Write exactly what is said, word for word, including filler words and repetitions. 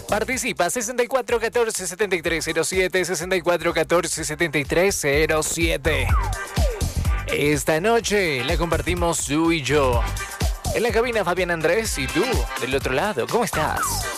Participa sesenta y cuatro catorce setenta y tres cero siete, sesenta y cuatro catorce setenta y tres cero siete. Esta noche la compartimos tú y yo. En la cabina Fabián Andrés y tú del otro lado, ¿cómo estás?